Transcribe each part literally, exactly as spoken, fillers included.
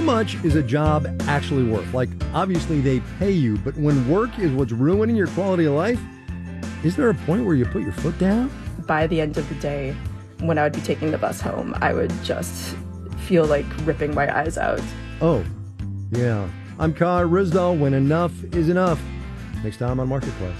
much is a job actually worth? Like, obviously they pay you, but when work is what's ruining your quality of life, is there a point where you put your foot down? By the end of the day, when I would be taking the bus home, I would just feel like ripping my eyes out. Oh, yeah. I'm Kai Ryssdal when enough is enough. Next time on Marketplace.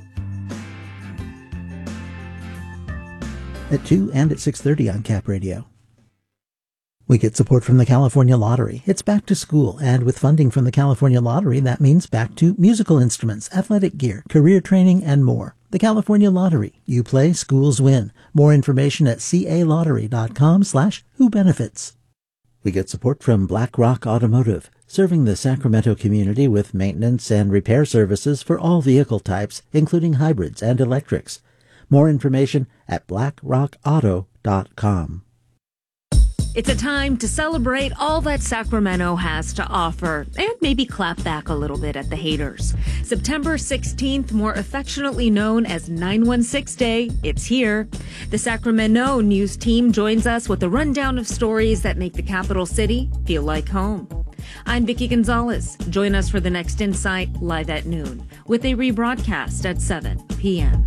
At two and at six thirty on Cap Radio. We get support from the California Lottery. It's back to school, and with funding from the California Lottery, that means back to musical instruments, athletic gear, career training, and more. The California Lottery. You play, schools win. More information at calottery.com slash who benefits. We get support from Black Rock Automotive, serving the Sacramento community with maintenance and repair services for all vehicle types, including hybrids and electrics. More information at black rock auto dot com. It's a time to celebrate all that Sacramento has to offer and maybe clap back a little bit at the haters. September sixteenth, more affectionately known as nine one six Day, it's here. The Sacramento News team joins us with a rundown of stories that make the capital city feel like home. I'm Vicki Gonzalez. Join us for the next Insight live at noon with a rebroadcast at seven p.m.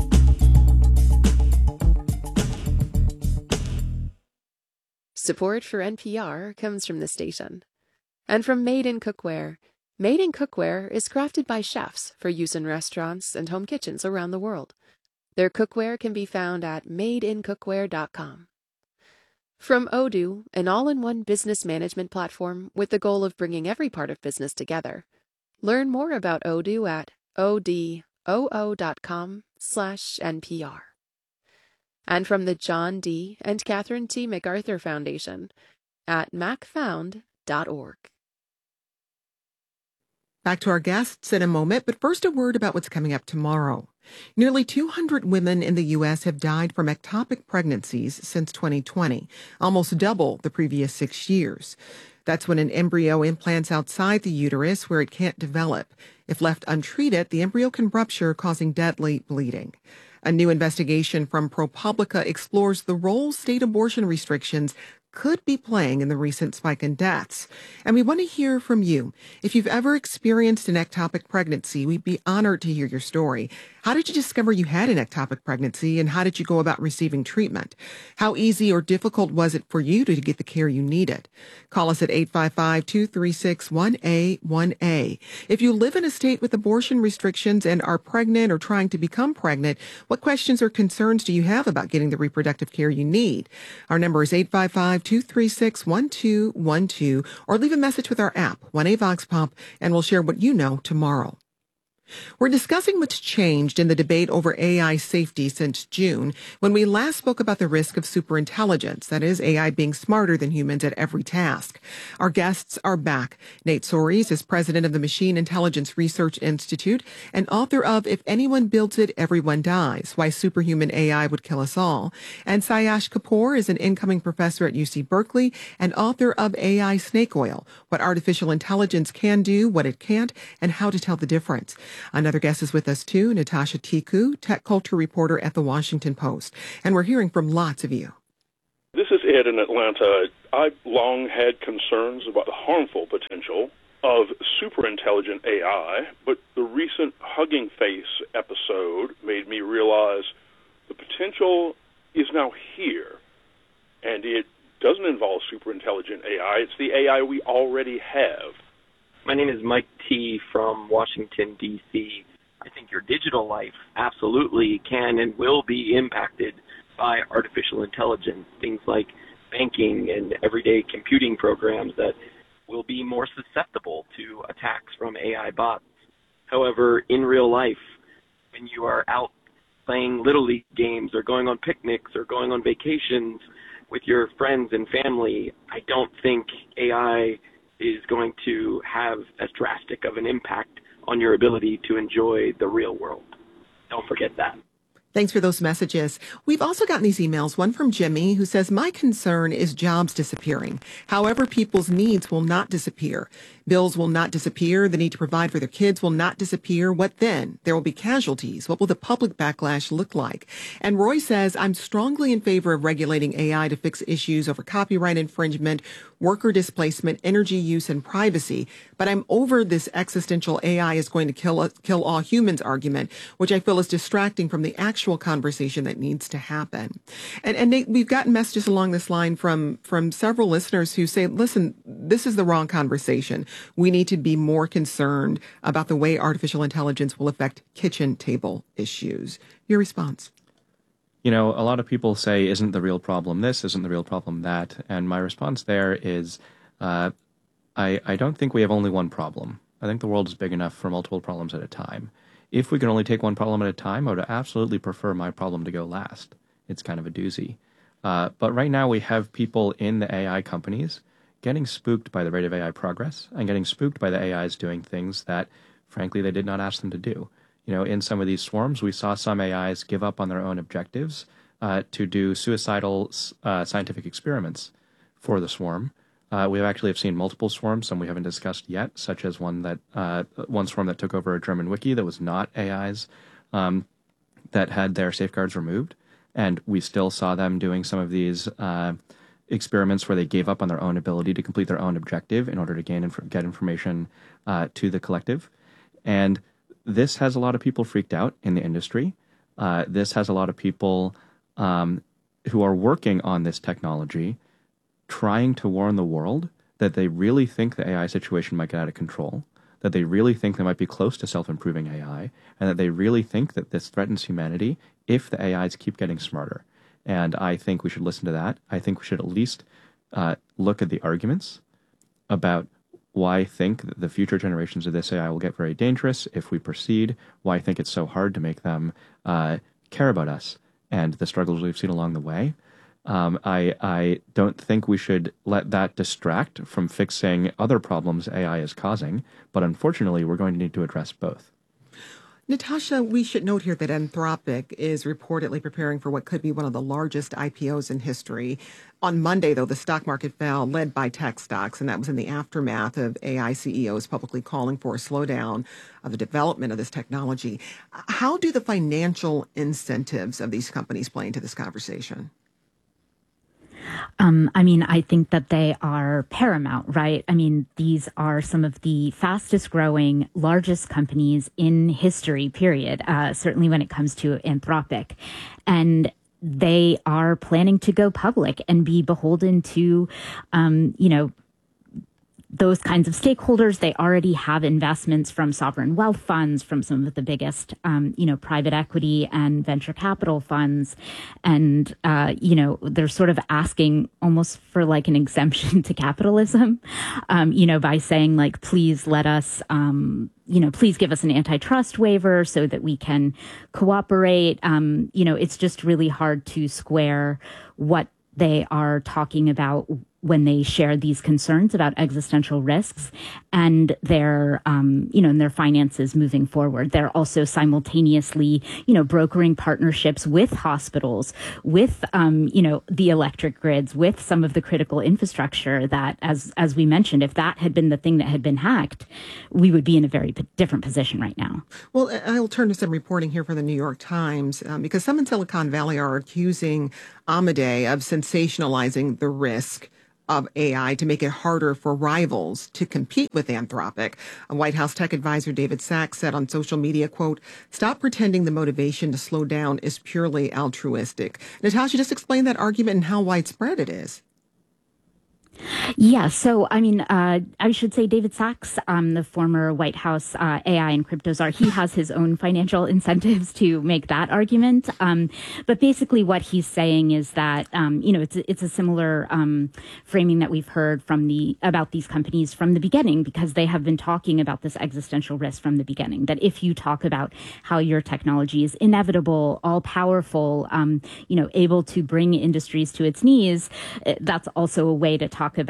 Support for N P R comes from the station and from Made in Cookware. Made in Cookware is crafted by chefs for use in restaurants and home kitchens around the world. Their cookware can be found at made in cookware dot com. From Odoo, an all-in-one business management platform with the goal of bringing every part of business together. Learn more about Odoo at odoo dot com slash N P R. And from the John D. and Catherine T. MacArthur Foundation at mac found dot org. Back to our guests in a moment, but first a word about what's coming up tomorrow. Nearly two hundred women in the U S have died from ectopic pregnancies since twenty twenty, almost double the previous six years. That's when an embryo implants outside the uterus where it can't develop. If left untreated, the embryo can rupture, causing deadly bleeding. A new investigation from ProPublica explores the role state abortion restrictions could be playing in the recent spike in deaths. And we want to hear from you. If you've ever experienced an ectopic pregnancy, we'd be honored to hear your story. How did you discover you had an ectopic pregnancy, and how did you go about receiving treatment? How easy or difficult was it for you to get the care you needed? Call us at eight five five, two three six, one A one A. If you live in a state with abortion restrictions and are pregnant or trying to become pregnant, what questions or concerns do you have about getting the reproductive care you need? Our number is eight five five, two three six, one two one two, or leave a message with our app, one A Vox Pop, and we'll share what you know tomorrow. We're discussing what's changed in the debate over A I safety since June, when we last spoke about the risk of superintelligence, that is, A I being smarter than humans at every task. Our guests are back. Nate Soares is president of the Machine Intelligence Research Institute and author of If Anyone Builds It, Everyone Dies, Why Superhuman A I Would Kill Us All. And Sayash Kapoor is an incoming professor at U C Berkeley and author of A I Snake Oil, What Artificial Intelligence Can Do, What It Can't, and How to Tell the Difference. Another guest is with us, too, Natasha Tiku, tech culture reporter at The Washington Post. And we're hearing from lots of you. This is Ed in Atlanta. I've long had concerns about the harmful potential of superintelligent A I, but the recent Hugging Face episode made me realize the potential is now here, and it doesn't involve superintelligent A I. It's the A I we already have. My name is Mike T. from Washington, D C I think your digital life absolutely can and will be impacted by artificial intelligence, things like banking and everyday computing programs that will be more susceptible to attacks from A I bots. However, in real life, when you are out playing Little League games or going on picnics or going on vacations with your friends and family, I don't think A I is going to have as drastic of an impact on your ability to enjoy the real world. Don't forget that. Thanks for those messages. We've also gotten these emails, one from Jimmy, who says, my concern is jobs disappearing. However, people's needs will not disappear. Bills will not disappear. The need to provide for their kids will not disappear. What then? There will be casualties. What will the public backlash look like? And Roy says, I'm strongly in favor of regulating A I to fix issues over copyright infringement, worker displacement, energy use, and privacy. But I'm over this existential A I is going to kill, kill all humans argument, which I feel is distracting from the actual conversation that needs to happen. And, and Nate, we've gotten messages along this line from, from several listeners who say, listen, this is the wrong conversation. We need to be more concerned about the way artificial intelligence will affect kitchen table issues. Your response? You know, a lot of people say, isn't the real problem this, isn't the real problem that? And my response there is, uh, I, I don't think we have only one problem. I think the world is big enough for multiple problems at a time. If we can only take one problem at a time, I would absolutely prefer my problem to go last. It's kind of a doozy. Uh, but right now we have people in the A I companies getting spooked by the rate of A I progress and getting spooked by the A Is doing things that, frankly, they did not ask them to do. You know, in some of these swarms, we saw some A Is give up on their own objectives uh, to do suicidal uh, scientific experiments for the swarm. Uh, we have actually have seen multiple swarms, some we haven't discussed yet, such as one that uh, one swarm that took over a German wiki that was not A Is um, that had their safeguards removed, and we still saw them doing some of these uh, experiments where they gave up on their own ability to complete their own objective in order to gain inf- get information uh, to the collective. And this has a lot of people freaked out in the industry. Uh, this has a lot of people um, who are working on this technology trying to warn the world that they really think the A I situation might get out of control, that they really think they might be close to self-improving A I, and that they really think that this threatens humanity if the A Is keep getting smarter. And I think we should listen to that. I think we should at least uh, look at the arguments about why I think that the future generations of this A I will get very dangerous if we proceed, why I think it's so hard to make them uh, care about us and the struggles we've seen along the way. Um, I, I don't think we should let that distract from fixing other problems A I is causing, but unfortunately, we're going to need to address both. Natasha, we should note here that Anthropic is reportedly preparing for what could be one of the largest I P Os in history. On Monday, though, the stock market fell, led by tech stocks, and that was in the aftermath of A I C E Os publicly calling for a slowdown of the development of this technology. How do the financial incentives of these companies play into this conversation? Um, I mean, I think that they are paramount, right? I mean, these are some of the fastest growing, largest companies in history, period, uh, certainly when it comes to Anthropic. And they are planning to go public and be beholden to, um, you know, those kinds of stakeholders. They already have investments from sovereign wealth funds, from some of the biggest, um, you know, private equity and venture capital funds. And, uh, you know, they're sort of asking almost for like an exemption to capitalism, um, you know, by saying like, please let us, um, you know, please give us an antitrust waiver so that we can cooperate. Um, you know, it's just really hard to square what they are talking about when they share these concerns about existential risks and their, um, you know, and their finances moving forward. They're also simultaneously, you know, brokering partnerships with hospitals, with, um, you know, the electric grids, with some of the critical infrastructure that, as as we mentioned, if that had been the thing that had been hacked, we would be in a very p- different position right now. Well, I'll turn to some reporting here from the New York Times, um, because some in Silicon Valley are accusing Amadei of sensationalizing the risk of A I to make it harder for rivals to compete with Anthropic. A White House tech advisor David Sachs said on social media, quote, "Stop pretending the motivation to slow down is purely altruistic." Natasha, just explain that argument and how widespread it is. Yeah, so I mean, uh, I should say David Sachs, um, the former White House uh, A I and crypto czar, he has his own financial incentives to make that argument. Um, but basically, what he's saying is that um, you know it's it's a similar um, framing that we've heard from the about these companies from the beginning, because they have been talking about this existential risk from the beginning. That if you talk about how your technology is inevitable, all powerful, um, you know, able to bring industries to its knees, that's also a way to talk about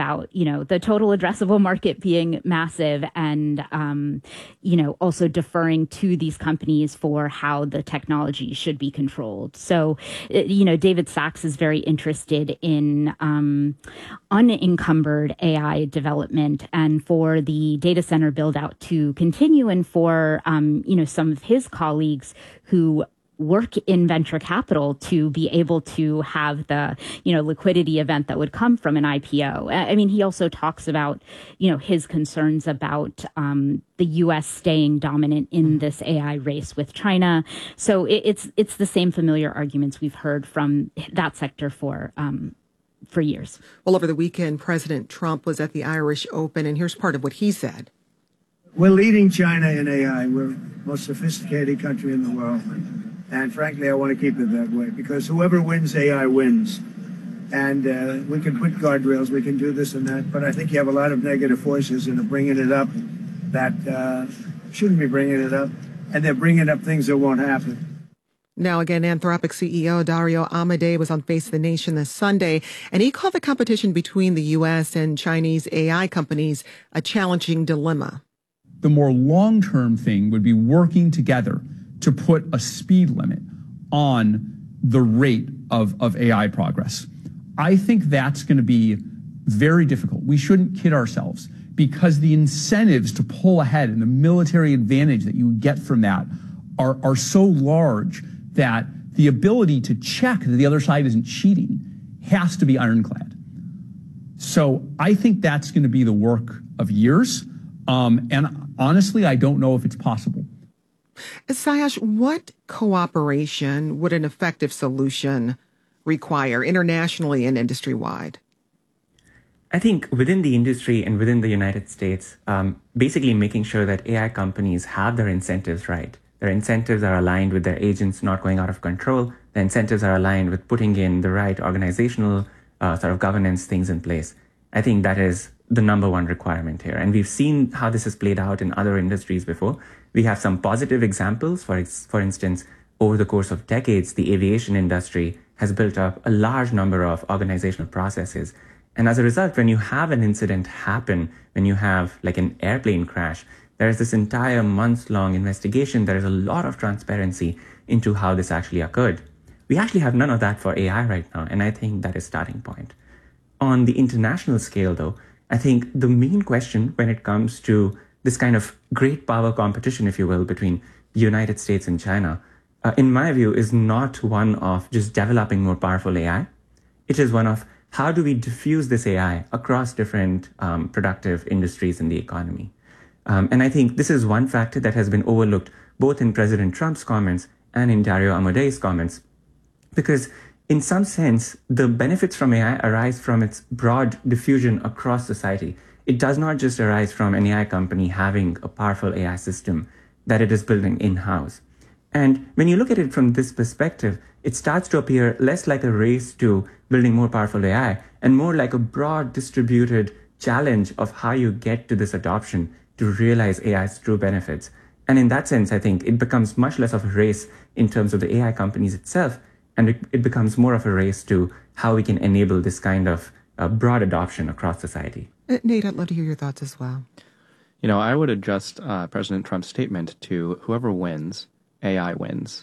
about, you know, the total addressable market being massive and, um, you know, also deferring to these companies for how the technology should be controlled. So, you know, David Sachs is very interested in um, unencumbered A I development and for the data center build out to continue and for, um, you know, some of his colleagues who work in venture capital to be able to have the, you know, liquidity event that would come from an I P O. I mean, he also talks about, you know, his concerns about um, the U S staying dominant in this A I race with China. So it, it's it's the same familiar arguments we've heard from that sector for um, for years. Well, over the weekend, President Trump was at the Irish Open, and here's part of what he said. We're leading China in A I. We're the most sophisticated country in the world. And frankly, I want to keep it that way because whoever wins A I wins. And uh, we can put guardrails, we can do this and that, but I think you have a lot of negative forces that are bringing it up that uh, shouldn't be bringing it up. And they're bringing up things that won't happen. Now, again, Anthropic C E O Dario Amodei was on Face the Nation this Sunday, and he called the competition between the U S and Chinese A I companies a challenging dilemma. The more long-term thing would be working together to put a speed limit on the rate of, of A I progress. I think that's going to be very difficult. We shouldn't kid ourselves because the incentives to pull ahead and the military advantage that you get from that are, are so large that the ability to check that the other side isn't cheating has to be ironclad. So I think that's going to be the work of years. Um, and honestly, I don't know if it's possible. Sayash, what cooperation would an effective solution require internationally and industry-wide? I think within the industry and within the United States, um, basically making sure that A I companies have their incentives right. Their incentives are aligned with their agents not going out of control. The incentives are aligned with putting in the right organizational uh, sort of governance things in place. I think that is the number one requirement here. And we've seen how this has played out in other industries before. We have some positive examples. For, for instance, over the course of decades, the aviation industry has built up a large number of organizational processes. And as a result, when you have an incident happen, when you have like an airplane crash, there is this entire months-long investigation. There is a lot of transparency into how this actually occurred. We actually have none of that for A I right now, and I think that is a starting point. On the international scale, though, I think the main question when it comes to this kind of great power competition, if you will, between the United States and China, uh, in my view, is not one of just developing more powerful A I. It is one of how do we diffuse this A I across different um, productive industries in the economy. Um, and I think this is one factor that has been overlooked both in President Trump's comments and in Dario Amodei's comments, because in some sense, the benefits from A I arise from its broad diffusion across society. It does not just arise from an A I company having a powerful A I system that it is building in-house. And when you look at it from this perspective, it starts to appear less like a race to building more powerful A I and more like a broad distributed challenge of how you get to this adoption to realize A I's true benefits. And in that sense, I think it becomes much less of a race in terms of the A I companies itself, and it, it becomes more of a race to how we can enable this kind of uh, broad adoption across society. Uh, Nate, I'd love to hear your thoughts as well. You know, I would adjust uh, President Trump's statement to whoever wins, A I wins.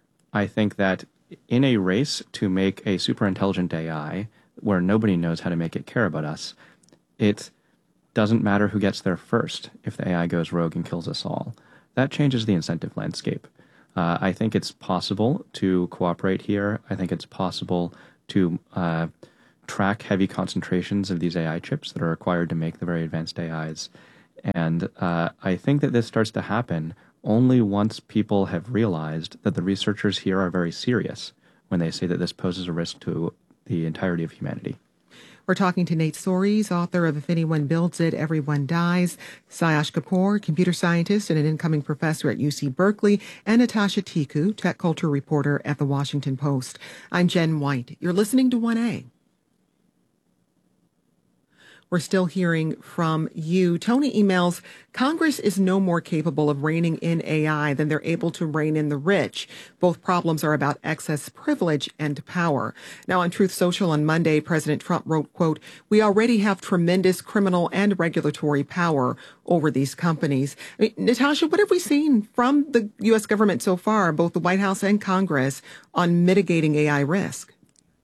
I think that in a race to make a super intelligent A I where nobody knows how to make it care about us, it doesn't matter who gets there first if the A I goes rogue and kills us all. That changes the incentive landscape. Uh, I think it's possible to cooperate here. I think it's possible to uh, track heavy concentrations of these A I chips that are required to make the very advanced A Is. And uh, I think that this starts to happen only once people have realized that the researchers here are very serious when they say that this poses a risk to the entirety of humanity. We're talking to Nate Soares, author of If Anyone Builds It, Everyone Dies, Sayash Kapoor, computer scientist and an incoming professor at U C Berkeley, and Natasha Tiku, tech culture reporter at The Washington Post. I'm Jen White. You're listening to one A. We're still hearing from you. Tony emails, Congress is no more capable of reining in A I than they're able to rein in the rich. Both problems are about excess privilege and power. Now, on Truth Social on Monday, President Trump wrote, quote, we already have tremendous criminal and regulatory power over these companies. I mean, Natasha, what have we seen from the U S government so far, both the White House and Congress, on mitigating A I risk?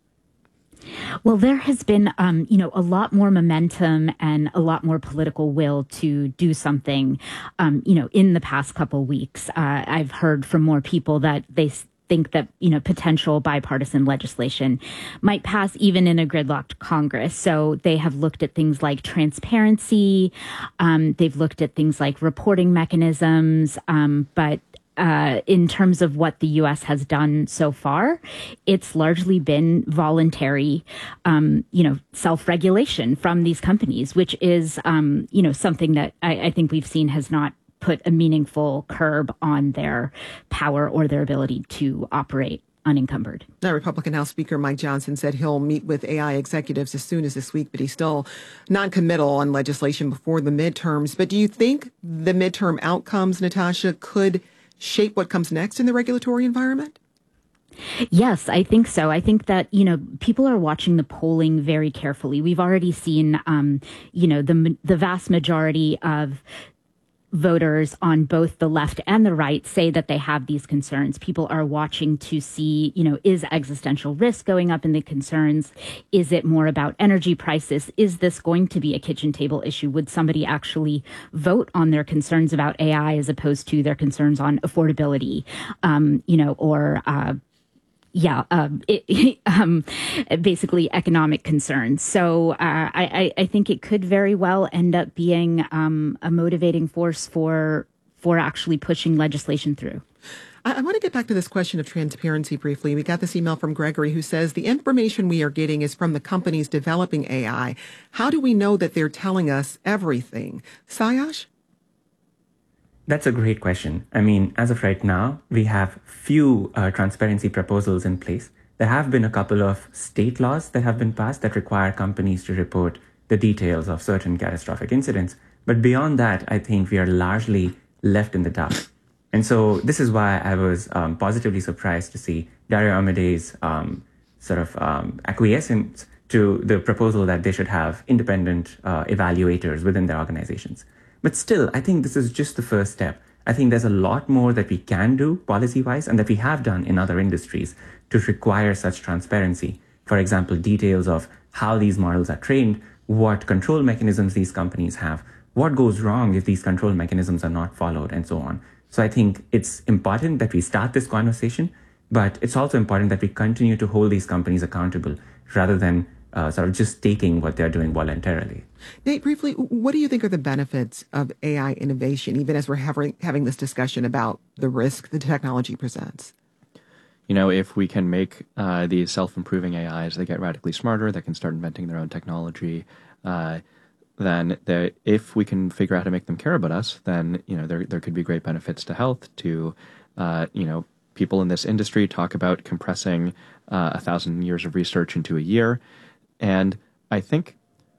Well, there has been, um, you know, a lot more momentum and a lot more political will to do something, um, you know, in the past couple weeks. Uh, I've heard from more people that they think that, you know, potential bipartisan legislation might pass even in a gridlocked Congress. So they have looked at things like transparency. Um, they've looked at things like reporting mechanisms. Um, but Uh, in terms of what the U S has done so far, it's largely been voluntary, um, you know, self-regulation from these companies, which is, um, you know, something that I, I think we've seen has not put a meaningful curb on their power or their ability to operate unencumbered. Now, Republican House Speaker Mike Johnson said he'll meet with A I executives as soon as this week, but he's still non-committal on legislation before the midterms. But do you think the midterm outcomes, Natasha, could shape what comes next in the regulatory environment? Yes, I think so. I think that, you know, people are watching the polling very carefully. We've already seen, um, you know, the the vast majority of voters on both the left and the right say that they have these concerns. People are watching to see, you know, is existential risk going up in the concerns? Is it more about energy prices? Is this going to be a kitchen table issue? Would somebody actually vote on their concerns about A I as opposed to their concerns on affordability, um, you know, or, uh, Yeah, um, it, um, basically economic concerns. So uh, I, I think it could very well end up being um, a motivating force for for actually pushing legislation through. I, I want to get back to this question of transparency briefly. We got this email from Gregory who says the information we are getting is from the companies developing A I. How do we know that they're telling us everything? Sayash? That's a great question. I mean, as of right now, we have few uh, transparency proposals in place. There have been a couple of state laws that have been passed that require companies to report the details of certain catastrophic incidents. But beyond that, I think we are largely left in the dark. And so this is why I was um, positively surprised to see Dario Amodei's um, sort of um, acquiescence to the proposal that they should have independent uh, evaluators within their organizations. But still, I think this is just the first step. I think there's a lot more that we can do policy-wise and that we have done in other industries to require such transparency. For example, details of how these models are trained, what control mechanisms these companies have, what goes wrong if these control mechanisms are not followed, and so on. So I think it's important that we start this conversation, but it's also important that we continue to hold these companies accountable rather than uh, sort of just taking what they're doing voluntarily. Nate, briefly, what do you think are the benefits of A I innovation, even as we're having, having this discussion about the risk the technology presents? You know, if we can make uh, these self-improving A Is, they get radically smarter, they can start inventing their own technology, uh, then the, if we can figure out how to make them care about us, then, you know, there there could be great benefits to health, to, uh, you know, people in this industry talk about compressing uh, a thousand years of research into a year. And I think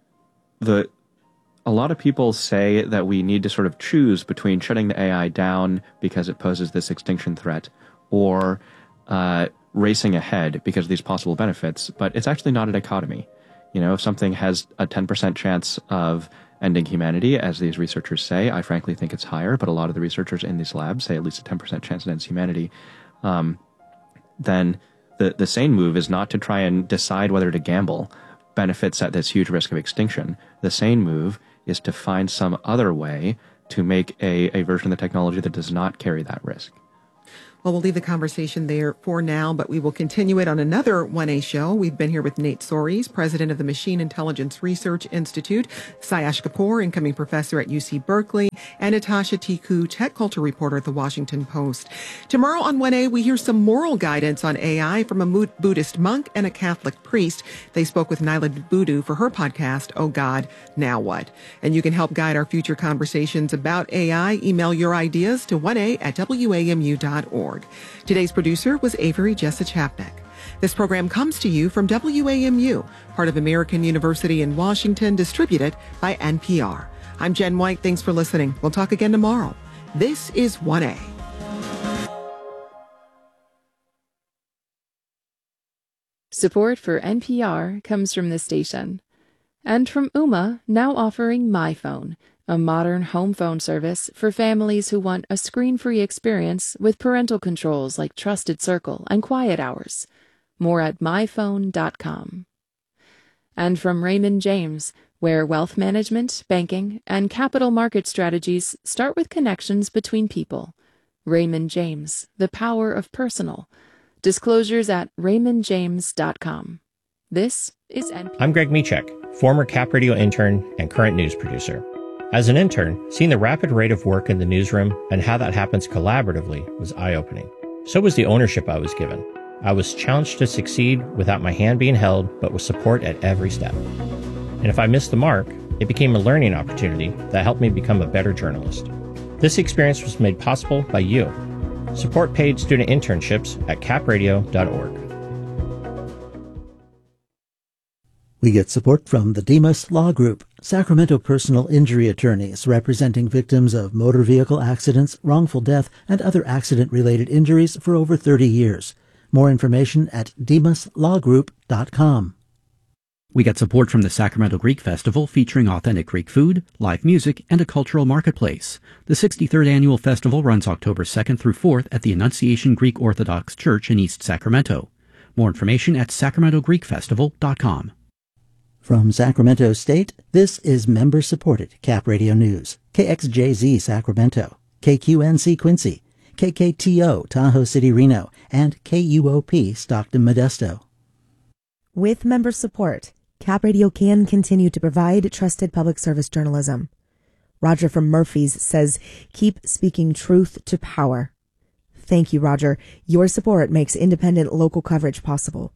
the a lot of people say that we need to sort of choose between shutting the A I down because it poses this extinction threat or uh, racing ahead because of these possible benefits. But it's actually not a dichotomy. You know, if something has a ten percent chance of ending humanity, as these researchers say, I frankly think it's higher, but a lot of the researchers in these labs say at least a ten percent chance it ends humanity, um, then the, the sane move is not to try and decide whether to gamble benefits at this huge risk of extinction. The sane move is to find some other way to make a, a version of the technology that does not carry that risk. Well, we'll leave the conversation there for now, but we will continue it on another one A show. We've been here with Nate Soares, president of the Machine Intelligence Research Institute, Sayash Kapoor, incoming professor at U C Berkeley, and Natasha Tiku, tech culture reporter at The Washington Post. Tomorrow on one A, we hear some moral guidance on A I from a Buddhist monk and a Catholic priest. They spoke with Nyla Boodoo for her podcast, Oh God, Now What? And you can help guide our future conversations about A I. Email your ideas to one A at W A M U dot org. Today's producer was Avery Jessa Chapnick. This program comes to you from W A M U, part of American University in Washington, distributed by N P R. I'm Jen White. Thanks for listening. We'll talk again tomorrow. This is one A. Support for N P R comes from this station. And from Ooma, now offering MyPhone, a modern home phone service for families who want a screen-free experience with parental controls like Trusted Circle and Quiet Hours. More at my phone dot com. And from Raymond James, where wealth management, banking, and capital market strategies start with connections between people. Raymond James, the power of personal. Disclosures at raymond james dot com. This is N P R. I'm Greg Michek, former Cap Radio intern and current news producer. As an intern, seeing the rapid rate of work in the newsroom and how that happens collaboratively was eye-opening. So was the ownership I was given. I was challenged to succeed without my hand being held, but with support at every step. And if I missed the mark, it became a learning opportunity that helped me become a better journalist. This experience was made possible by you. Support paid student internships at cap radio dot org. We get support from the Demas Law Group, Sacramento personal injury attorneys representing victims of motor vehicle accidents, wrongful death, and other accident-related injuries for over thirty years. More information at demas law group dot com. We get support from the Sacramento Greek Festival, featuring authentic Greek food, live music, and a cultural marketplace. The sixty-third annual festival runs October second through fourth at the Annunciation Greek Orthodox Church in East Sacramento. More information at sacramento greek festival dot com. From Sacramento State, this is member-supported Cap Radio News. K X J Z Sacramento, K Q N C Quincy, K K T O Tahoe City Reno, and K U O P Stockton Modesto. With member support, Cap Radio can continue to provide trusted public service journalism. Roger from Murphy's says, keep speaking truth to power. Thank you, Roger. Your support makes independent local coverage possible.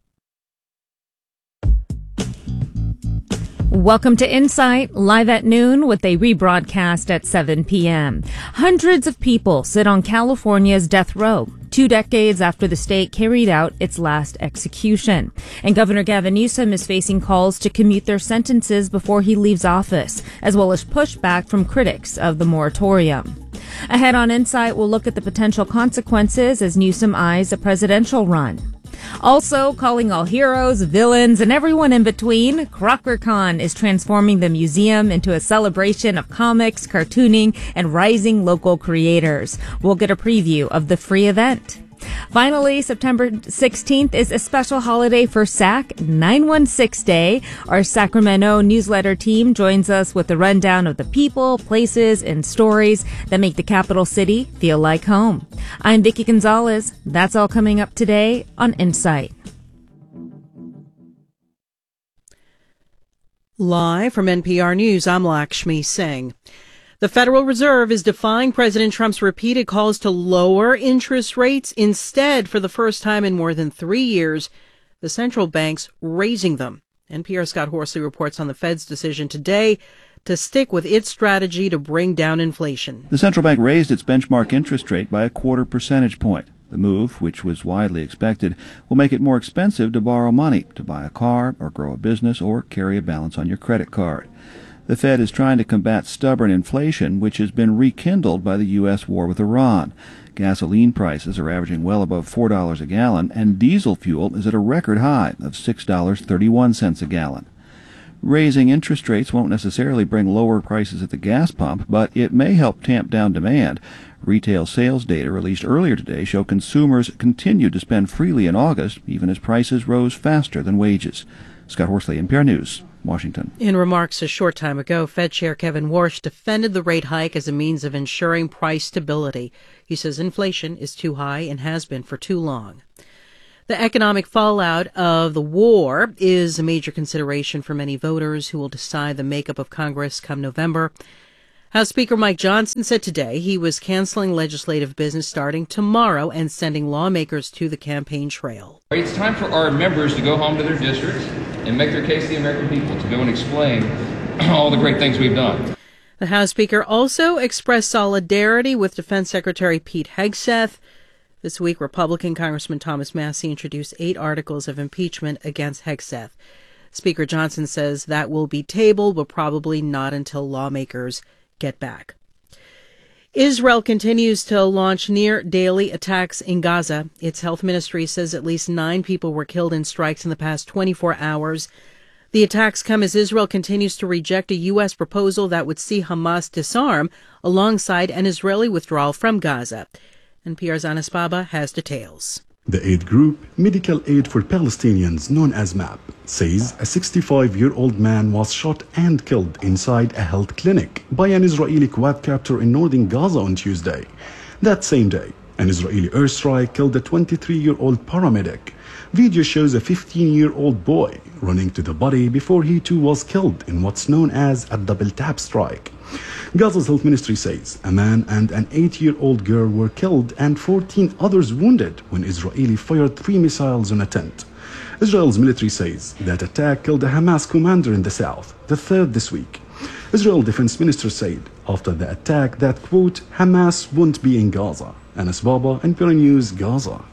Welcome to Insight, live at noon with a rebroadcast at seven p.m. Hundreds of people sit on California's death row, two decades after the state carried out its last execution. And Governor Gavin Newsom is facing calls to commute their sentences before he leaves office, as well as pushback from critics of the moratorium. Ahead on Insight, we'll look at the potential consequences as Newsom eyes a presidential run. Also, calling all heroes, villains, and everyone in between, CrockerCon is transforming the museum into a celebration of comics, cartooning, and rising local creators. We'll get a preview of the free event. Finally, September sixteenth is a special holiday for S A C nine one six Day. Our Sacramento newsletter team joins us with a rundown of the people, places, and stories that make the capital city feel like home. I'm Vicki Gonzalez. That's all coming up today on Insight. Live from N P R News, I'm Lakshmi Singh. The Federal Reserve is defying President Trump's repeated calls to lower interest rates. Instead, for the first time in more than three years, the central bank's raising them. N P R's Scott Horsley reports on the Fed's decision today to stick with its strategy to bring down inflation. The central bank raised its benchmark interest rate by a quarter percentage point. The move, which was widely expected, will make it more expensive to borrow money, to buy a car or grow a business or carry a balance on your credit card. The Fed is trying to combat stubborn inflation, which has been rekindled by the U S war with Iran. Gasoline prices are averaging well above four dollars a gallon, and diesel fuel is at a record high of six dollars and thirty-one cents a gallon. Raising interest rates won't necessarily bring lower prices at the gas pump, but it may help tamp down demand. Retail sales data released earlier today show consumers continued to spend freely in August, even as prices rose faster than wages. Scott Horsley, N P R News, Washington. In remarks a short time ago, Fed Chair Kevin Warsh defended the rate hike as a means of ensuring price stability. He says inflation is too high and has been for too long. The economic fallout of the war is a major consideration for many voters who will decide the makeup of Congress come November. House Speaker Mike Johnson said today he was canceling legislative business starting tomorrow and sending lawmakers to the campaign trail. It's time for our members to go home to their districts and make their case to the American people, to go and explain all the great things we've done. The House Speaker also expressed solidarity with Defense Secretary Pete Hegseth. This week, Republican Congressman Thomas Massie introduced eight articles of impeachment against Hegseth. Speaker Johnson says that will be tabled, but probably not until lawmakers get back. Israel continues to launch near-daily attacks in Gaza. Its health ministry says at least nine people were killed in strikes in the past twenty-four hours. The attacks come as Israel continues to reject a U S proposal that would see Hamas disarm alongside an Israeli withdrawal from Gaza. N P R's Anas Baba has details. The aid group, Medical Aid for Palestinians, known as MAP, says a sixty-five-year-old man was shot and killed inside a health clinic by an Israeli quadcopter in northern Gaza on Tuesday. That same day, an Israeli airstrike killed a twenty-three-year-old paramedic. Video shows a fifteen-year-old boy running to the body before he too was killed in what's known as a double tap strike. Gaza's health ministry says a man and an eight-year-old girl were killed and fourteen others wounded when Israeli fired three missiles on a tent. Israel's military says that attack killed a Hamas commander in the south, the third this week. Israel defense minister said after the attack that, quote, Hamas won't be in Gaza. Anas Baba, N P R News, Gaza.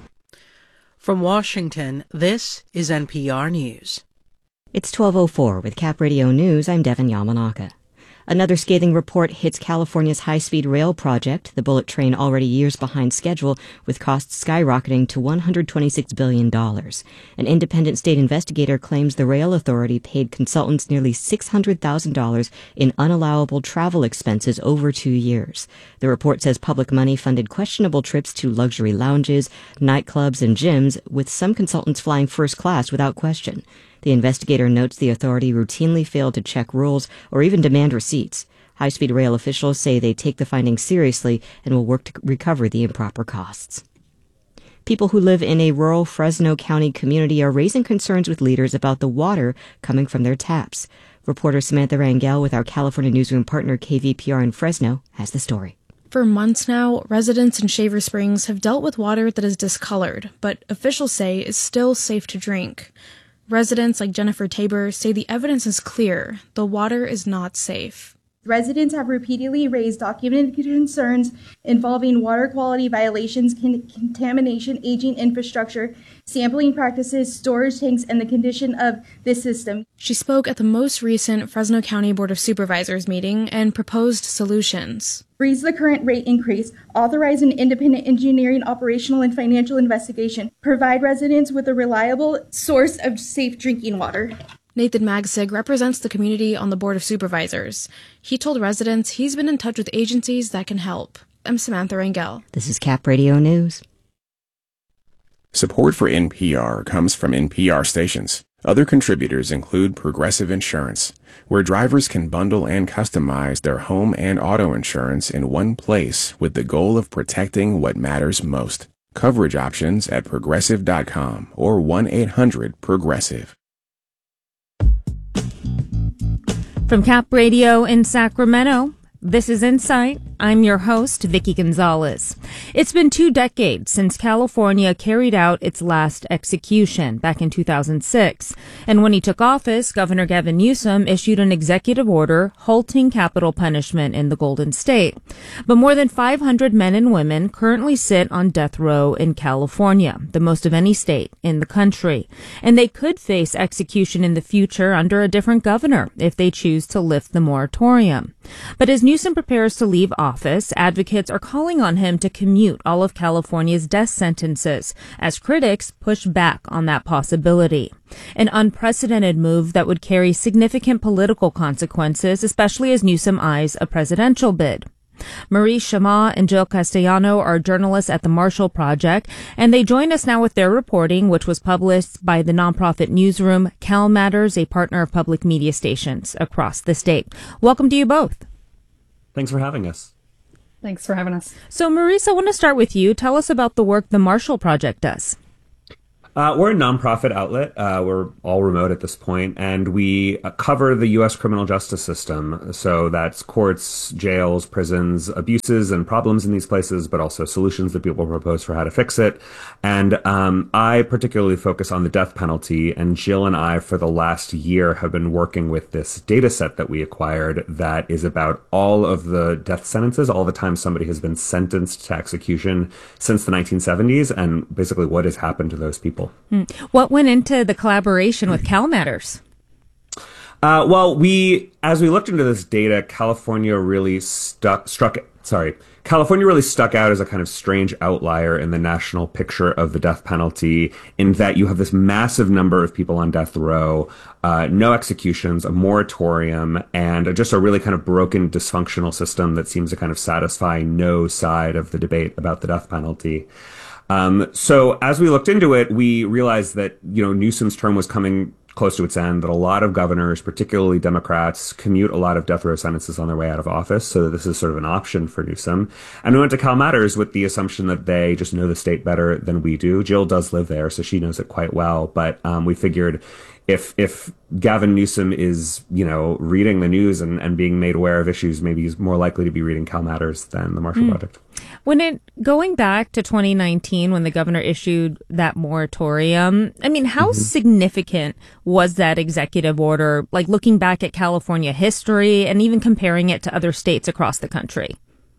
From Washington, this is N P R News. It's twelve oh four with Cap Radio News. I'm Devin Yamanaka. Another scathing report hits California's high-speed rail project, the bullet train already years behind schedule, with costs skyrocketing to one hundred twenty-six billion dollars. An independent state investigator claims the rail authority paid consultants nearly six hundred thousand dollars in unallowable travel expenses over two years. The report says public money funded questionable trips to luxury lounges, nightclubs, and gyms, with some consultants flying first class without question. The investigator notes the authority routinely failed to check rules or even demand receipts. High-speed rail officials say they take the findings seriously and will work to recover the improper costs. People who live in a rural Fresno County community are raising concerns with leaders about the water coming from their taps. Reporter Samantha Rangel with our California newsroom partner K V P R in Fresno has the story. For months now, residents in Shaver Springs have dealt with water that is discolored, but officials say is still safe to drink. Residents like Jennifer Tabor say the evidence is clear. The water is not safe. Residents have repeatedly raised documented concerns involving water quality violations, con- contamination, aging infrastructure, sampling practices, storage tanks, and the condition of this system. She spoke at the most recent Fresno County Board of Supervisors meeting and proposed solutions. Freeze the current rate increase, authorize an independent engineering, operational, and financial investigation, provide residents with a reliable source of safe drinking water. Nathan Magsig represents the community on the Board of Supervisors. He told residents he's been in touch with agencies that can help. I'm Samantha Rangel. This is Cap Radio News. Support for N P R comes from N P R stations. Other contributors include Progressive Insurance, where drivers can bundle and customize their home and auto insurance in one place with the goal of protecting what matters most. Coverage options at progressive dot com or one eight hundred progressive. From Cap Radio in Sacramento, this is Insight. I'm your host, Vicki Gonzalez. It's been two decades since California carried out its last execution back in two thousand six. And when he took office, Governor Gavin Newsom issued an executive order halting capital punishment in the Golden State. But more than five hundred men and women currently sit on death row in California, the most of any state in the country. And they could face execution in the future under a different governor if they choose to lift the moratorium. But as Newsom prepares to leave office, advocates are calling on him to commute all of California's death sentences, as critics push back on that possibility. An unprecedented move that would carry significant political consequences, especially as Newsom eyes a presidential bid. Marie Shama and Jill Castellano are journalists at the Marshall Project, and they join us now with their reporting, which was published by the nonprofit newsroom Cal Matters, a partner of public media stations across the state. Welcome to you both. Thanks for having us. Thanks for having us. So, Maurice, I want to start with you. Tell us about the work the Marshall Project does. Uh, we're a nonprofit outlet. Uh, we're all remote at this point, and we uh, cover the U S criminal justice system. So that's courts, jails, prisons, abuses and problems in these places, but also solutions that people propose for how to fix it. And um, I particularly focus on the death penalty. And Jill and I, for the last year, have been working with this data set that we acquired that is about all of the death sentences, all the time somebody has been sentenced to execution since the nineteen seventies, and basically what has happened to those people. What went into the collaboration with CalMatters? Uh, well, we, as we looked into this data, California really stuck, struck, sorry, California really stuck out as a kind of strange outlier in the national picture of the death penalty, in that you have this massive number of people on death row, uh, no executions, a moratorium, and just a really kind of broken, dysfunctional system that seems to kind of satisfy no side of the debate about the death penalty. Um, so as we looked into it, we realized that, you know, Newsom's term was coming close to its end, that a lot of governors, particularly Democrats, commute a lot of death row sentences on their way out of office. So this is sort of an option for Newsom. And we went to CalMatters with the assumption that they just know the state better than we do. Jill does live there, so she knows it quite well. But um, we figured if if Gavin Newsom is, you know, reading the news and, and being made aware of issues, maybe he's more likely to be reading CalMatters than the Marshall mm. Project. When it going back to twenty nineteen, when the governor issued that moratorium, I mean, how mm-hmm. significant was that executive order? Like looking back at California history and even comparing it to other states across the country.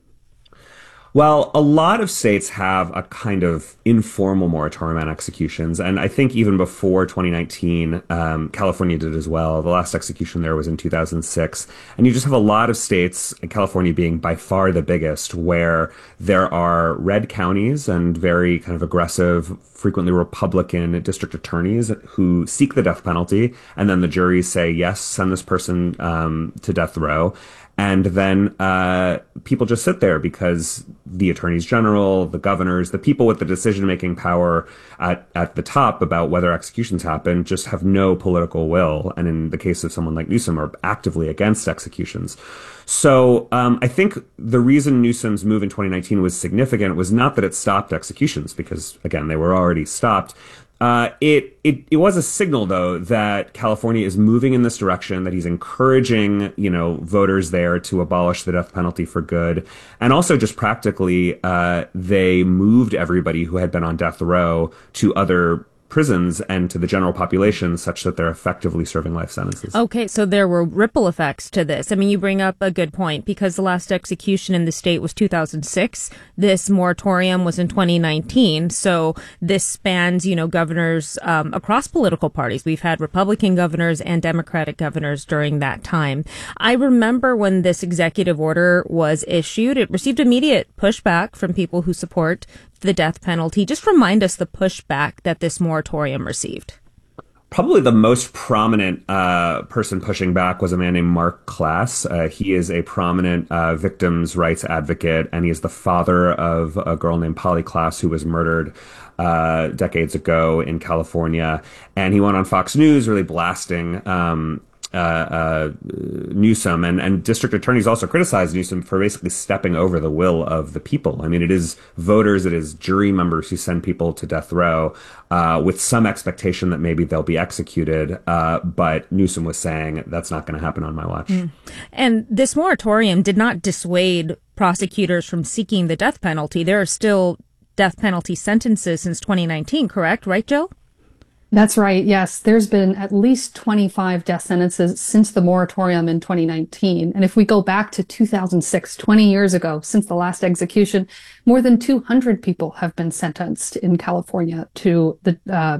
Well, a lot of states have a kind of informal moratorium on executions. And I think even before twenty nineteen, um, California did as well. The last execution there was in two thousand six. And you just have a lot of states, California being by far the biggest, where there are red counties and very kind of aggressive, frequently Republican district attorneys who seek the death penalty. And then the juries say, yes, send this person um, to death row. And then uh, people just sit there because the attorneys general, the governors, the people with the decision-making power at, at the top about whether executions happen just have no political will. And in the case of someone like Newsom, are actively against executions. So um, I think the reason Newsom's move in twenty nineteen was significant was not that it stopped executions, because, again, they were already stopped. Uh, it, it, it was a signal, though, that California is moving in this direction, that he's encouraging, you know, voters there to abolish the death penalty for good. And also just practically, uh, they moved everybody who had been on death row to other prisons and to the general population, such that they're effectively serving life sentences. Okay, so there were ripple effects to this. I mean, you bring up a good point, because the last execution in the state was two thousand six. This moratorium was in twenty nineteen. So this spans, you know, governors um, across political parties. We've had Republican governors and Democratic governors during that time. I remember when this executive order was issued, it received immediate pushback from people who support the death penalty. Just remind us the pushback that this moratorium received. Probably the most prominent uh, person pushing back was a man named Mark Klass. Uh, he is a prominent uh, victims' rights advocate, and he is the father of a girl named Polly Klass who was murdered uh, decades ago in California. And he went on Fox News really blasting um, Uh, uh, Newsom, and, and district attorneys also criticized Newsom for basically stepping over the will of the people. I mean, it is voters, it is jury members who send people to death row uh, with some expectation that maybe they'll be executed. Uh, but Newsom was saying that's not going to happen on my watch. Mm. And this moratorium did not dissuade prosecutors from seeking the death penalty. There are still death penalty sentences since twenty nineteen, correct? Right, Jill? That's right. Yes. There's been at least twenty-five death sentences since the moratorium in twenty nineteen. And if we go back to two thousand six, twenty years ago, since the last execution, more than two hundred people have been sentenced in California to the, uh,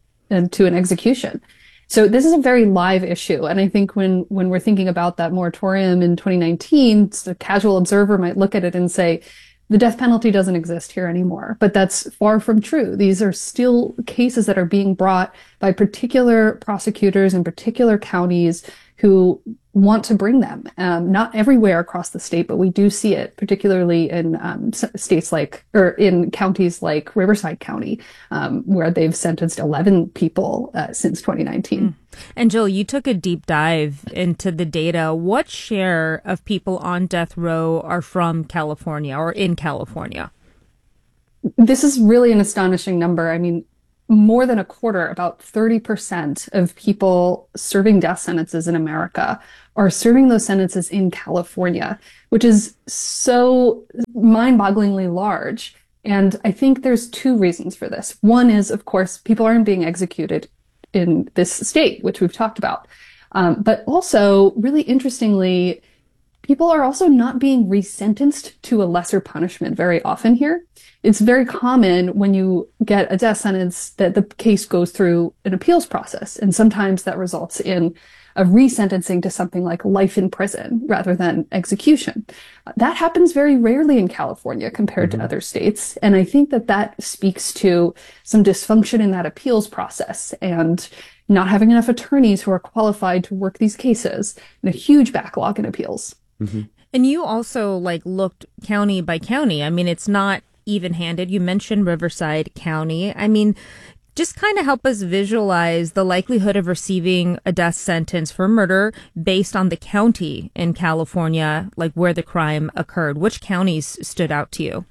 to an execution. So this is a very live issue. And I think when, when we're thinking about that moratorium in twenty nineteen, the casual observer might look at it and say, the death penalty doesn't exist here anymore. But that's far from true. These are still cases that are being brought by particular prosecutors in particular counties who want to bring them. Um, not everywhere across the state, but we do see it, particularly in um, states like, or in counties like Riverside County, um, where they've sentenced eleven people uh, since twenty nineteen. Mm. And Jill, you took a deep dive into the data. What share of people on death row are from California or in California? This is really an astonishing number. I mean, more than a quarter, about thirty percent of people serving death sentences in America are serving those sentences in California, which is so mind-bogglingly large. And I think there's two reasons for this. One is, of course, people aren't being executed in this state, which we've talked about. Um, but also, really interestingly, people are also not being resentenced to a lesser punishment very often here. It's very common when you get a death sentence that the case goes through an appeals process. And sometimes that results in a resentencing to something like life in prison rather than execution. That happens very rarely in California compared mm-hmm. to other states. And I think that that speaks to some dysfunction in that appeals process and not having enough attorneys who are qualified to work these cases and a huge backlog in appeals. Mm-hmm. And you also like looked county by county. I mean, it's not even-handed. You mentioned Riverside County. I mean, just kind of help us visualize the likelihood of receiving a death sentence for murder based on the county in California, like where the crime occurred. Which counties stood out to you?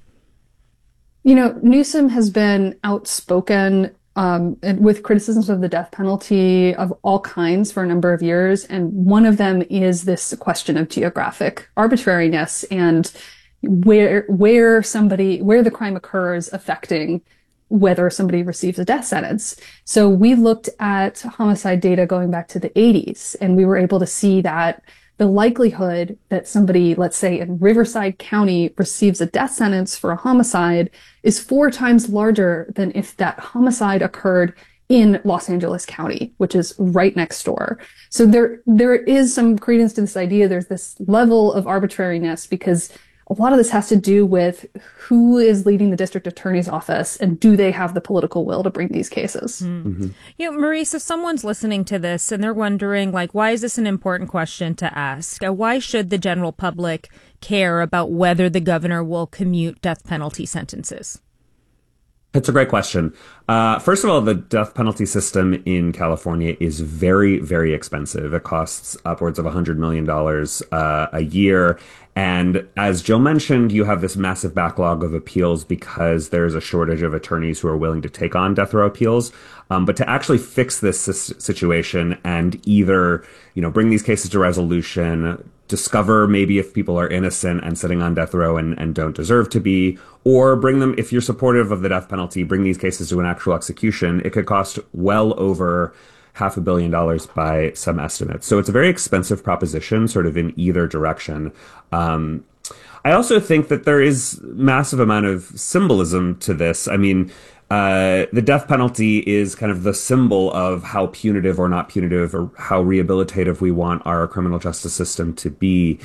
You know, Newsom has been outspoken um, with criticisms of the death penalty of all kinds for a number of years. And one of them is this question of geographic arbitrariness and where, where somebody, where the crime occurs affecting whether somebody receives a death sentence. So we looked at homicide data going back to the eighties, and we were able to see that the likelihood that somebody, let's say in Riverside County, receives a death sentence for a homicide is four times larger than if that homicide occurred in Los Angeles County, which is right next door. So there, there is some credence to this idea. There's this level of arbitrariness because a lot of this has to do with who is leading the district attorney's office and do they have the political will to bring these cases. Mm. Mm-hmm. You know, Maurice, if someone's listening to this and they're wondering, like, why is this an important question to ask? Uh, why should the general public care about whether the governor will commute death penalty sentences? It's a great question. Uh, first of all, the death penalty system in California is very, very expensive. It costs upwards of one hundred million dollars uh, a year. And as Jill mentioned, you have this massive backlog of appeals because there's a shortage of attorneys who are willing to take on death row appeals. Um, but to actually fix this situation and either, you know, bring these cases to resolution, discover maybe if people are innocent and sitting on death row and, and don't deserve to be, or bring them, if you're supportive of the death penalty, bring these cases to an actual execution, it could cost well over half a billion dollars by some estimates. So it's a very expensive proposition, sort of in either direction. Um, I also think that there is massive amount of symbolism to this. I mean, uh, the death penalty is kind of the symbol of how punitive or not punitive or how rehabilitative we want our criminal justice system to be.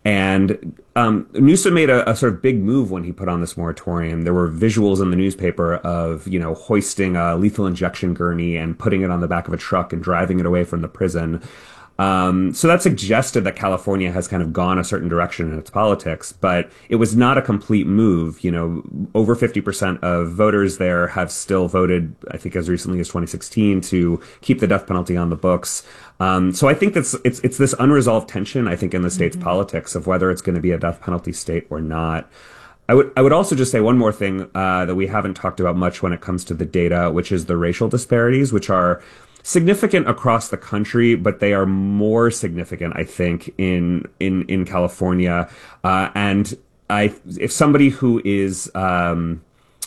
And um, Newsom made a, a sort of big move when he put on this moratorium. There were visuals in the newspaper of, you know, hoisting a lethal injection gurney and putting it on the back of a truck and driving it away from the prison. Um, so that suggested that California has kind of gone a certain direction in its politics, but it was not a complete move. You know, over fifty percent of voters there have still voted, I think as recently as twenty sixteen, to keep the death penalty on the books. Um, so I think that's, it's, it's this unresolved tension, I think, in the state's mm-hmm. politics of whether it's going to be a death penalty state or not. I would I would also just say one more thing uh, that we haven't talked about much when it comes to the data, which is the racial disparities, which are significant across the country, but they are more significant, I think, in in in California. Uh, and I, if somebody who is um,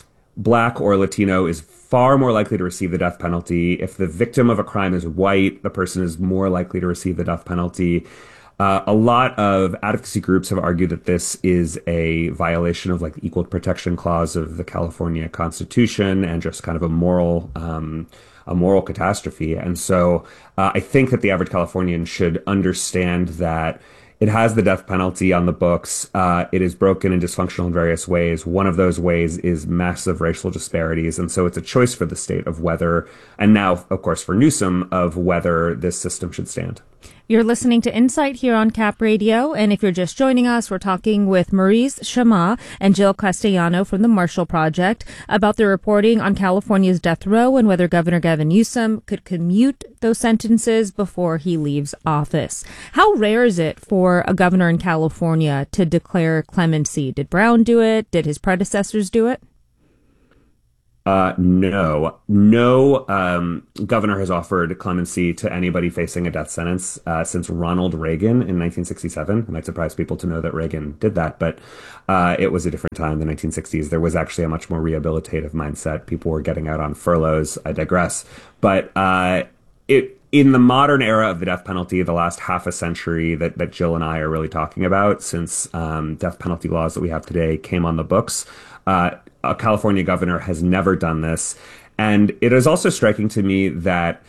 Black or Latino is far more likely to receive the death penalty. If the victim of a crime is white, the person is more likely to receive the death penalty. Uh, a lot of advocacy groups have argued that this is a violation of like the Equal Protection Clause of the California Constitution and just kind of a moral um, a moral catastrophe. And so uh, I think that the average Californian should understand that it has the death penalty on the books. Uh, it is broken and dysfunctional in various ways. One of those ways is massive racial disparities. And so it's a choice for the state of whether, and now, of course, for Newsom, of whether this system should stand. You're listening to Insight here on Cap Radio, and if you're just joining us, we're talking with Maurice Chammah and Jill Castellano from the Marshall Project about the reporting on California's death row and whether Governor Gavin Newsom could commute those sentences before he leaves office. How rare is it for a governor in California to declare clemency? Did Brown do it? Did his predecessors do it? Uh, no, no um, governor has offered clemency to anybody facing a death sentence uh, since Ronald Reagan in nineteen sixty-seven. It might surprise people to know that Reagan did that, but uh, it was a different time, the nineteen sixties. There was actually a much more rehabilitative mindset. People were getting out on furloughs. I digress. But uh, it in the modern era of the death penalty, the last half a century that, that Jill and I are really talking about, since um, death penalty laws that we have today came on the books, uh, a California governor has never done this. And it is also striking to me that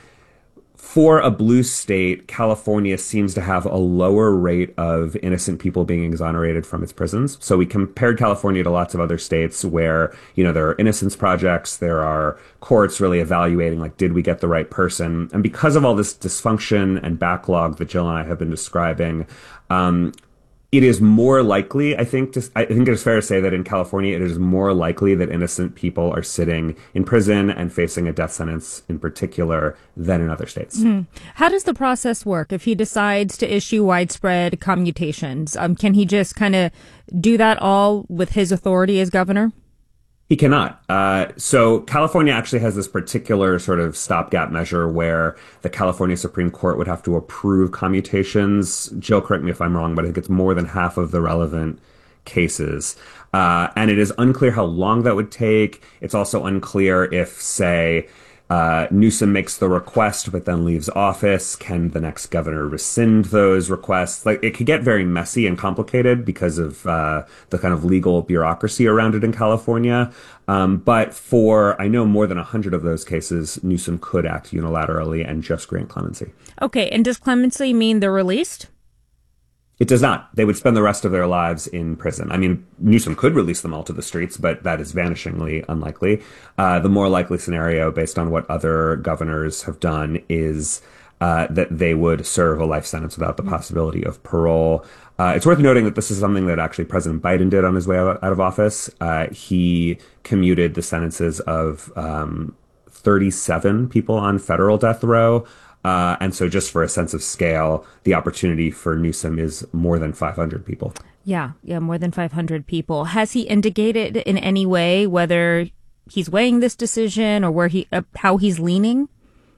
for a blue state, California seems to have a lower rate of innocent people being exonerated from its prisons. So we compared California to lots of other states where, you know, there are innocence projects, there are courts really evaluating, like, did we get the right person? And because of all this dysfunction and backlog that Jill and I have been describing, um, it is more likely, I think, to, I think it is fair to say that in California, it is more likely that innocent people are sitting in prison and facing a death sentence in particular than in other states. Mm-hmm. How does the process work if he decides to issue widespread commutations? Um, can he just kind of do that all with his authority as governor? He cannot. Uh, so California actually has this particular sort of stopgap measure where the California Supreme Court would have to approve commutations. Jill, correct me if I'm wrong, but I think it's more than half of the relevant cases. Uh, and it is unclear how long that would take. It's also unclear if, say, Uh, Newsom makes the request, but then leaves office. Can the next governor rescind those requests? Like, it could get very messy and complicated because of uh, the kind of legal bureaucracy around it in California. Um, but for, I know, more than a hundred of those cases, Newsom could act unilaterally and just grant clemency. Okay, and does clemency mean they're released? It does not. They would spend the rest of their lives in prison. I mean, Newsom could release them all to the streets, but that is vanishingly unlikely. Uh, the more likely scenario, based on what other governors have done, is uh, that they would serve a life sentence without the possibility of parole. Uh, it's worth noting that this is something that actually President Biden did on his way out of office. Uh, he commuted the sentences of um, thirty-seven people on federal death row. Uh, and so just for a sense of scale, the opportunity for Newsom is more than five hundred people. Yeah, yeah, more than five hundred people. Has he indicated in any way whether he's weighing this decision or where he, uh, how he's leaning?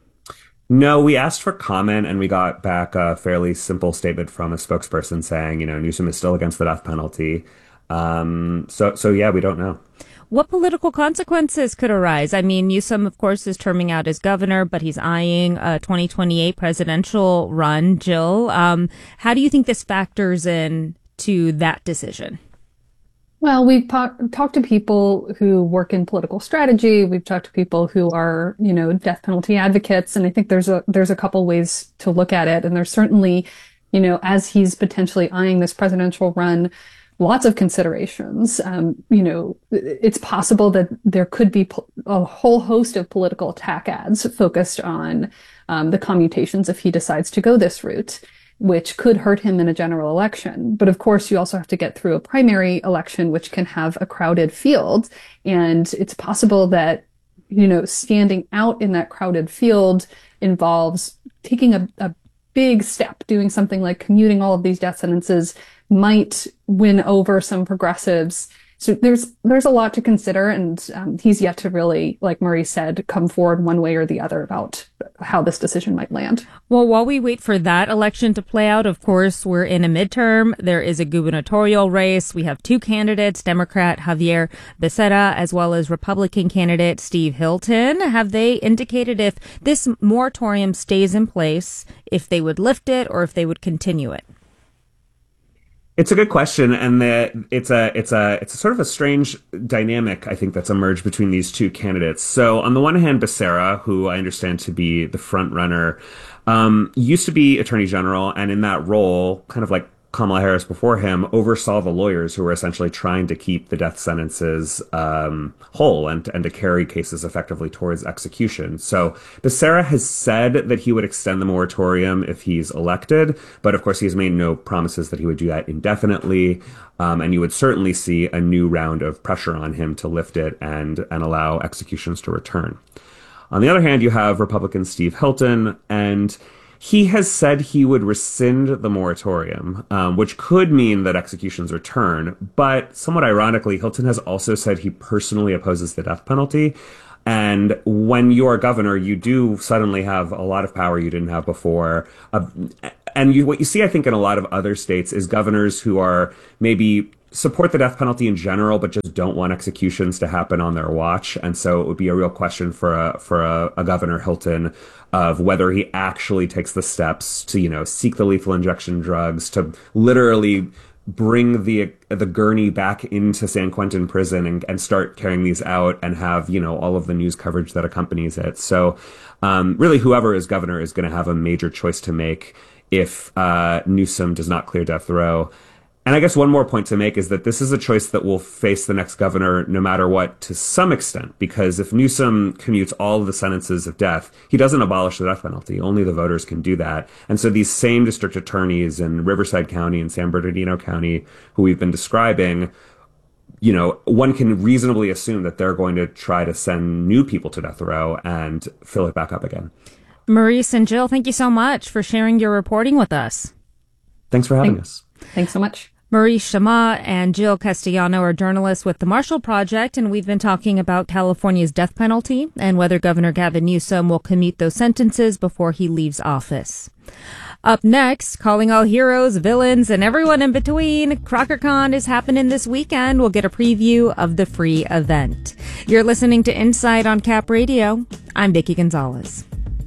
No, we asked for comment and we got back a fairly simple statement from a spokesperson saying, you know, Newsom is still against the death penalty. Um, so, so yeah, we don't know. What political consequences could arise? I mean, Newsom, of course, is terming out as governor, but he's eyeing a twenty twenty-eight presidential run. Jill, um, how do you think this factors in to that decision? Well, we've po- talked to people who work in political strategy. We've talked to people who are, you know, death penalty advocates. And I think there's a, there's a couple ways to look at it. And there's certainly, you know, as he's potentially eyeing this presidential run, lots of considerations. Um, you know, it's possible that there could be po- a whole host of political attack ads focused on um, the commutations if he decides to go this route, which could hurt him in a general election. But of course, you also have to get through a primary election, which can have a crowded field. And it's possible that, you know, standing out in that crowded field involves taking a, a big step, doing something like commuting all of these death sentences might win over some progressives. So there's there's a lot to consider, and um, he's yet to really, like Maurice said, come forward one way or the other about how this decision might land. Well, while we wait for that election to play out, of course, we're in a midterm. There is a gubernatorial race. We have two candidates, Democrat Xavier Becerra, as well as Republican candidate Steve Hilton. Have they indicated if this moratorium stays in place, if they would lift it or if they would continue it? It's a good question, and the, it's a it's a it's a sort of a strange dynamic, I think, that's emerged between these two candidates. So on the one hand, Becerra, who I understand to be the front runner, um, used to be Attorney General, and in that role, kind of like Kamala Harris before him, oversaw the lawyers who were essentially trying to keep the death sentences um, whole and, and to carry cases effectively towards execution. So Becerra has said that he would extend the moratorium if he's elected, but of course he's made no promises that he would do that indefinitely. Um, and you would certainly see a new round of pressure on him to lift it and, and allow executions to return. On the other hand, you have Republican Steve Hilton, and he has said he would rescind the moratorium, um, which could mean that executions return. But somewhat ironically, Hilton has also said he personally opposes the death penalty. And when you are governor, you do suddenly have a lot of power you didn't have before. Uh, and you, what you see, I think, in a lot of other states is governors who are maybe support the death penalty in general, but just don't want executions to happen on their watch. And so it would be a real question for a for a, a Governor Hilton of whether he actually takes the steps to, you know, seek the lethal injection drugs, to literally bring the the gurney back into San Quentin prison and, and start carrying these out and have, you know, all of the news coverage that accompanies it. So um, really, whoever is governor is going to have a major choice to make if uh, Newsom does not clear death row. And I guess one more point to make is that this is a choice that will face the next governor no matter what, to some extent, because if Newsom commutes all of the sentences of death, he doesn't abolish the death penalty. Only the voters can do that. And so these same district attorneys in Riverside County and San Bernardino County, who we've been describing, you know, one can reasonably assume that they're going to try to send new people to death row and fill it back up again. Maurice and Jill, thank you so much for sharing your reporting with us. Thanks for having Thank- us. Thanks so much. Maurice Shama and Jill Castellano are journalists with the Marshall Project, and we've been talking about California's death penalty and whether Governor Gavin Newsom will commute those sentences before he leaves office. Up next, calling all heroes, villains, and everyone in between, CrockerCon is happening this weekend. We'll get a preview of the free event. You're listening to Insight on Cap Radio. I'm Vicki Gonzalez.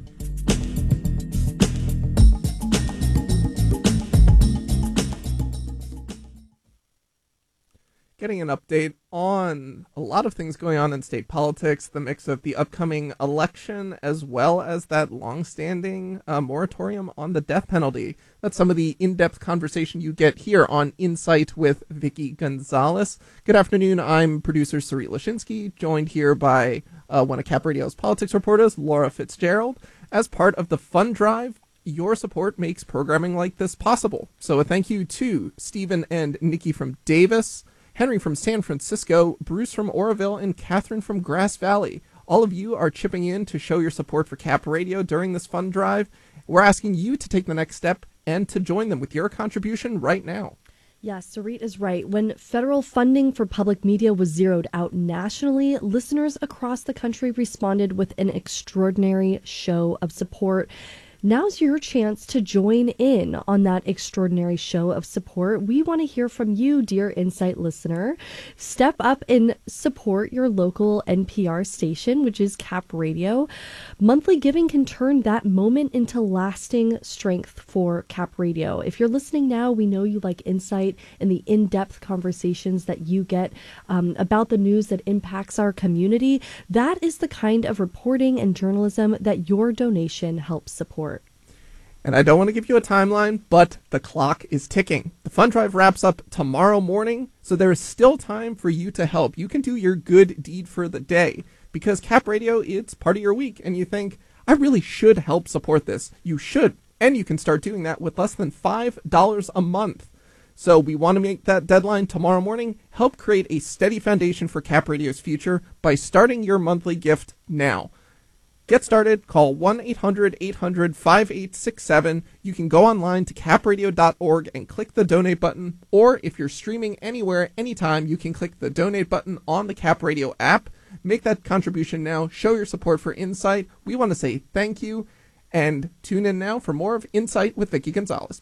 Getting an update on a lot of things going on in state politics, the mix of the upcoming election as well as that long-standing uh, moratorium on the death penalty. That's some of the in-depth conversation you get here on Insight with Vicki Gonzalez. Good afternoon. I'm producer Sarit Lashinsky, joined here by uh, one of Cap Radio's politics reporters, Laura Fitzgerald. As part of the fund drive, your support makes programming like this possible. So a thank you to Stephen and Nikki from Davis, Henry from San Francisco, Bruce from Oroville, and Catherine from Grass Valley. All of you are chipping in to show your support for Cap Radio during this fund drive. We're asking you to take the next step and to join them with your contribution right now. Yes, Sarit is right. When federal funding for public media was zeroed out nationally, listeners across the country responded with an extraordinary show of support. Now's your chance to join in on that extraordinary show of support. We want to hear from you, dear Insight listener. Step up and support your local N P R station, which is Cap Radio. Monthly giving can turn that moment into lasting strength for Cap Radio. If you're listening now, we know you like Insight and the in-depth conversations that you get um, about the news that impacts our community. That is the kind of reporting and journalism that your donation helps support. And I don't want to give you a timeline, but the clock is ticking. The fund drive wraps up tomorrow morning, so there is still time for you to help. You can do your good deed for the day, because Cap Radio, it's part of your week, and you think, I really should help support this. You should, and you can start doing that with less than five dollars a month. So we want to make that deadline tomorrow morning. Help create a steady foundation for Cap Radio's future by starting your monthly gift now. Get started, call one eight hundred eight hundred five eight six seven. You can go online to cap radio dot org and click the donate button, or if you're streaming anywhere, anytime, you can click the donate button on the Cap Radio app. Make that contribution now. Show your support for Insight. We want to say thank you, and tune in now for more of Insight with Vicki Gonzalez.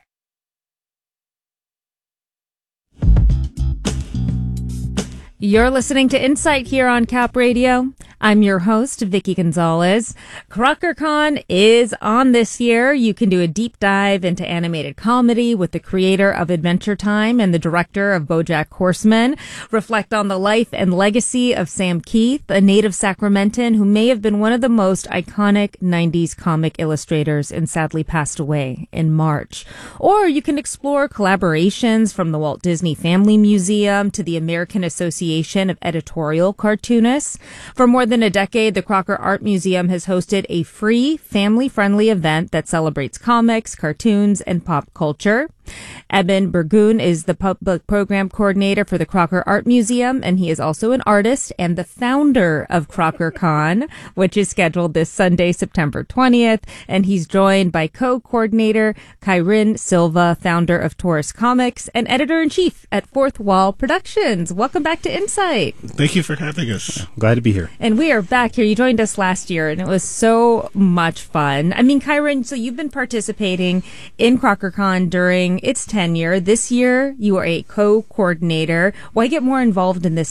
You're listening to Insight here on Cap Radio. I'm your host, Vicki Gonzalez. CrockerCon is on this year. You can do a deep dive into animated comedy with the creator of Adventure Time and the director of BoJack Horseman. Reflect on the life and legacy of Sam Keith, a native Sacramentan who may have been one of the most iconic nineties comic illustrators and sadly passed away in March. Or you can explore collaborations from the Walt Disney Family Museum to the American Association of Editorial Cartoonists. For more than a decade, the Crocker Art Museum has hosted a free, family-friendly event that celebrates comics, cartoons, and pop culture. Eben Burgoon is the public program coordinator for the Crocker Art Museum, and he is also an artist and the founder of CrockerCon, which is scheduled this Sunday, September twentieth. And he's joined by co-coordinator Kyrin Silva, founder of Taurus Comics and editor-in-chief at Fourth Wall Productions. Welcome back to Insight. Thank you for having us. Glad to be here. And we are back here. You joined us last year, and it was so much fun. I mean, Kyrin, so you've been participating in CrockerCon during its tenure. This year, you are a co-coordinator. Why get more involved in this